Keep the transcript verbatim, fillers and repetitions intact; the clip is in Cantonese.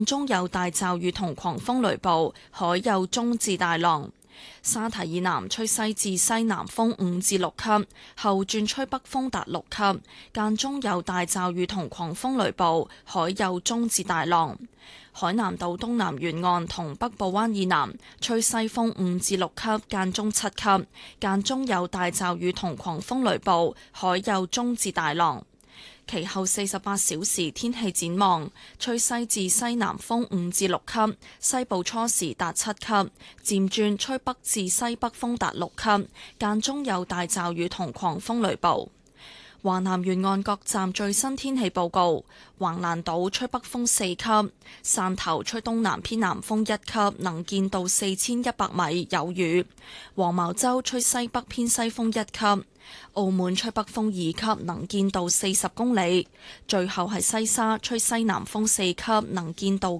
中有大驟雨同狂風雷暴，海有中至大浪。沙堤以南吹西至西南風五至六級，後轉吹北風達六級，間中有大驟雨同狂風雷暴，海有中至大浪。海南島東南沿岸同北部灣以南吹西風五至六級，間中七級，間中有大驟雨同狂風雷暴，海有中至大浪。其後四十八小時天氣展望，吹西至西南風五至六級，西部初時達七級，漸轉吹北至西北風達六級，間中有大驟雨同狂風雷暴。華南沿岸各站最新天氣報告：橫瀾島吹北風四級，汕頭吹東南偏南風一級，能見度四千一百米，有雨；黃茅洲吹西北偏西風一級，澳門吹北風二級，能見度四十公里。最後係西沙吹西南風四級，能見度